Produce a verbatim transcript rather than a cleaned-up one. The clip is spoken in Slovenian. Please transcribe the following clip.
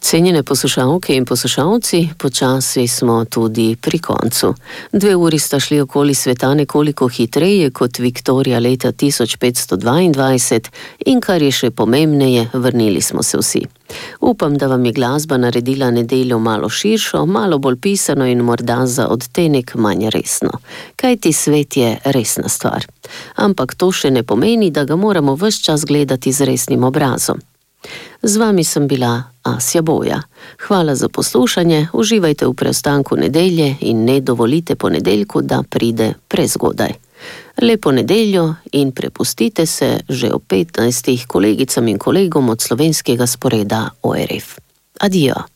Cenjene poslušalke in poslušalci, počasi smo tudi pri koncu. Dve uri sta šli okoli sveta nekoliko hitreje kot Viktorija leta tisoč petsto dvaindvajset in kar je še pomembneje, vrnili smo se vsi. Upam, da vam je glasba naredila nedeljo malo širšo, malo bolj pisano in morda za odtenek manj resno. Kajti svet je resna stvar. Ampak to še ne pomeni, da ga moramo ves čas gledati z resnim obrazom. Z vami sem bila Asja Boja. Hvala za poslušanje, uživajte v preostanku nedelje in ne dovolite ponedeljku, da pride prezgodaj. Lepo nedeljo in prepustite se že ob petnajstih kolegicam in kolegom od slovenskega sporeda O R F. Adijo.